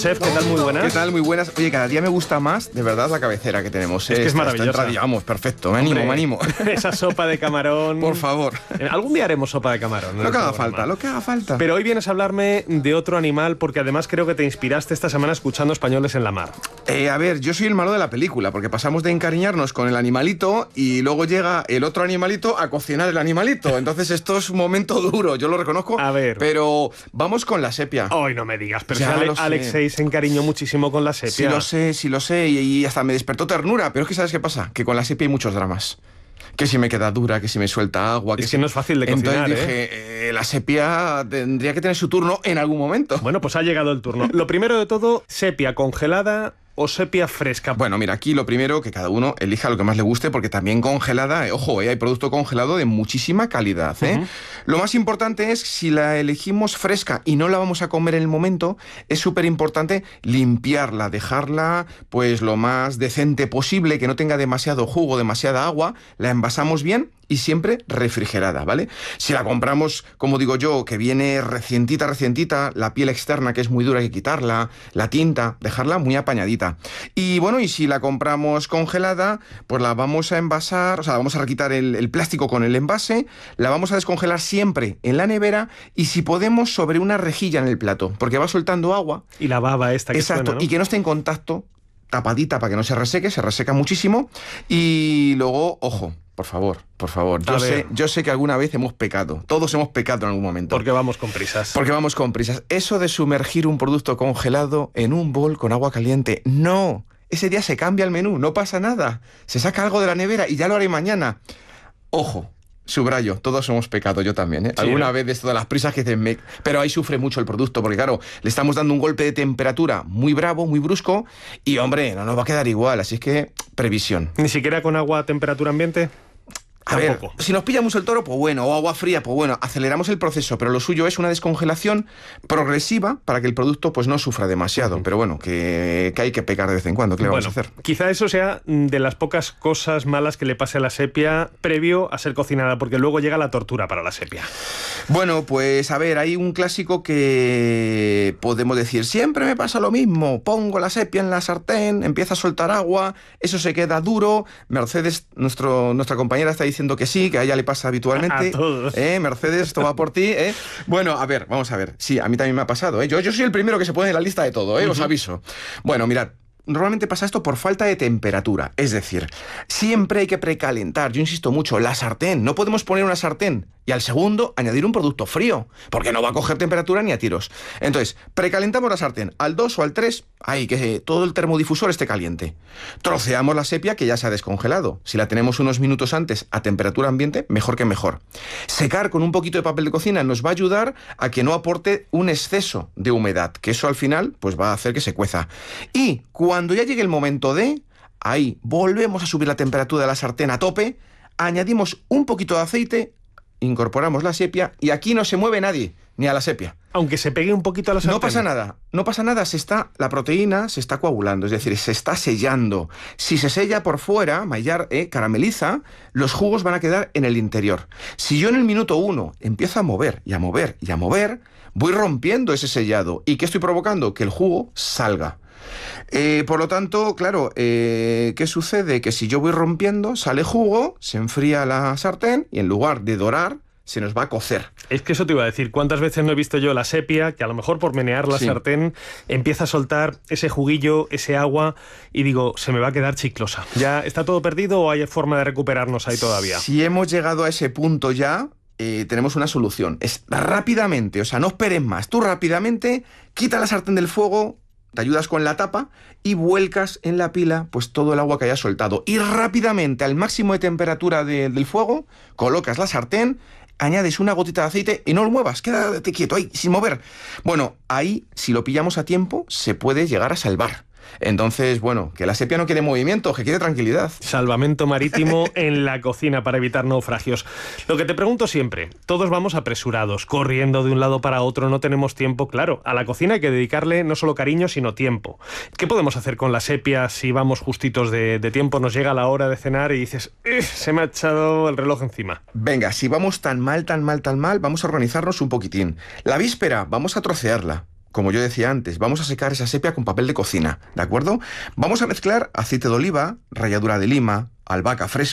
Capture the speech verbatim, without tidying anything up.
Chef, ¿qué tal? Muy buenas. ¿Qué tal? Muy buenas. Oye, cada día me gusta más, de verdad, la cabecera que tenemos. Es que es maravillosa. Vamos, perfecto. Me animo, Hombre, me animo. Esa sopa de camarón. Por favor. Algún día haremos sopa de camarón. Lo que haga falta, lo que haga falta. Pero hoy vienes a hablarme de otro animal, porque además creo que te inspiraste esta semana escuchando Españoles en la Mar. Eh, a ver, yo soy el malo de la película, porque pasamos de encariñarnos con el animalito y luego llega el otro animalito a cocinar el animalito. Entonces esto es un momento duro, yo lo reconozco. A ver. Pero vamos con la sepia. Hoy no me digas, pero Ya si Ale- lo sé. Alexei se encariñó muchísimo con la sepia. Sí lo sé, sí lo sé, y, y hasta me despertó ternura. Pero es que ¿sabes qué pasa? Que con la sepia hay muchos dramas. Que si me queda dura, que si me suelta agua... Es que que si... no es fácil de cocinar, Entonces dije, ¿eh? eh, la sepia tendría que tener su turno en algún momento. Bueno, pues ha llegado el turno. Lo primero de todo, sepia congelada o sepia fresca. Bueno, mira, aquí lo primero, que cada uno elija lo que más le guste, porque también congelada, eh, ojo, eh, hay producto congelado de muchísima calidad. Eh. Uh-huh. Lo más importante es, si la elegimos fresca y no la vamos a comer en el momento, es súper importante limpiarla, dejarla pues lo más decente posible, que no tenga demasiado jugo, demasiada agua, la envasamos bien y siempre refrigerada, ¿vale? Si la compramos, como digo yo, que viene recientita, recientita, la piel externa que es muy dura hay que quitarla, la tinta, dejarla muy apañadita. Y bueno, y si la compramos congelada, pues la vamos a envasar, o sea, vamos a quitar el, el plástico con el envase, la vamos a descongelar siempre en la nevera y si podemos sobre una rejilla en el plato, porque va soltando agua. Y la baba esta que Exacto, suena, ¿no? y que no esté en contacto, tapadita para que no se reseque, se reseca muchísimo. Y luego, ojo, por favor, por favor, yo A sé, ver. yo sé que alguna vez hemos pecado, todos hemos pecado en algún momento. Porque vamos con prisas. Porque vamos con prisas. Eso de sumergir un producto congelado en un bol con agua caliente, no. Ese día se cambia el menú, no pasa nada. Se saca algo de la nevera y ya lo haré mañana. Ojo, subrayo, todos hemos pecado, yo también, ¿eh? Sí, Alguna ¿eh? vez de esto de las prisas que dicen, me... pero ahí sufre mucho el producto, porque claro, le estamos dando un golpe de temperatura muy bravo, muy brusco, y hombre, no nos va a quedar igual, así es que previsión. Ni siquiera con agua a temperatura ambiente. A ver, Tampoco. si nos pillamos el toro, pues bueno, o agua fría, pues bueno, aceleramos el proceso, pero lo suyo es una descongelación progresiva para que el producto pues no sufra demasiado. Uh-huh. Pero bueno, que, que hay que pecar de vez en cuando, ¿qué le Bueno, vamos a hacer? Quizá eso sea de las pocas cosas malas que le pase a la sepia previo a ser cocinada, porque luego llega la tortura para la sepia. Bueno, pues a ver, hay un clásico que podemos decir, siempre me pasa lo mismo, pongo la sepia en la sartén, empieza a soltar agua, eso se queda duro. Mercedes, nuestro, nuestra compañera, está diciendo que sí, que a ella le pasa habitualmente. A todos. ¿Eh, Mercedes, esto va por ti, ¿eh? Bueno, a ver, vamos a ver. Sí, a mí también me ha pasado, ¿eh? Yo, yo soy el primero que se pone en la lista de todo, ¿eh? Uh-huh. Os aviso. Bueno, mirad. Normalmente pasa esto por falta de temperatura, es decir, siempre hay que precalentar, yo insisto mucho, la sartén, no podemos poner una sartén y al segundo añadir un producto frío, porque no va a coger temperatura ni a tiros. Entonces, precalentamos la sartén al dos o al tres, ahí que todo el termodifusor esté caliente. Troceamos la sepia que ya se ha descongelado, si la tenemos unos minutos antes a temperatura ambiente, mejor que mejor. Secar con un poquito de papel de cocina nos va a ayudar a que no aporte un exceso de humedad, que eso al final pues va a hacer que se cueza. Y cuando ya llegue el momento de, ahí volvemos a subir la temperatura de la sartén a tope, añadimos un poquito de aceite, incorporamos la sepia y aquí no se mueve nadie, ni a la sepia. Aunque se pegue un poquito a la sartén. No pasa nada, no pasa nada, se está, la proteína se está coagulando, es decir, se está sellando. Si se sella por fuera, Maillard eh, carameliza, los jugos van a quedar en el interior. Si yo en el minuto uno empiezo a mover y a mover y a mover, voy rompiendo ese sellado. ¿Y qué estoy provocando? Que el jugo salga. Eh, por lo tanto, claro, eh, ¿qué sucede? Que si yo voy rompiendo, sale jugo, se enfría la sartén y en lugar de dorar, se nos va a cocer. Es que eso te iba a decir, ¿cuántas veces no he visto yo la sepia que a lo mejor por menear la sí. sartén empieza a soltar ese juguillo, ese agua y digo, se me va a quedar chiclosa? ¿Ya está todo perdido o hay forma de recuperarnos ahí todavía? Si hemos llegado a ese punto ya, eh, tenemos una solución. Es rápidamente, o sea, no esperes más. Tú rápidamente quita la sartén del fuego, te ayudas con la tapa y vuelcas en la pila pues todo el agua que hayas soltado. Y rápidamente, al máximo de temperatura de, del fuego, colocas la sartén, añades una gotita de aceite y no lo muevas, quédate quieto ahí, sin mover. Bueno, ahí, si lo pillamos a tiempo, se puede llegar a salvar. Entonces, bueno, que la sepia no quiere movimiento, que quiere tranquilidad. Salvamento marítimo en la cocina para evitar naufragios. Lo que te pregunto siempre, todos vamos apresurados, corriendo de un lado para otro, no tenemos tiempo. Claro, a la cocina hay que dedicarle no solo cariño, sino tiempo. ¿Qué podemos hacer con la sepia si vamos justitos de, de tiempo? Nos llega la hora de cenar y dices, se me ha echado el reloj encima. Venga, si vamos tan mal, tan mal, tan mal, vamos a organizarnos un poquitín. La víspera, vamos a trocearla. como yo decía antes, vamos a secar esa sepia con papel de cocina, ¿de acuerdo? Vamos a mezclar aceite de oliva, ralladura de lima, albahaca fresca,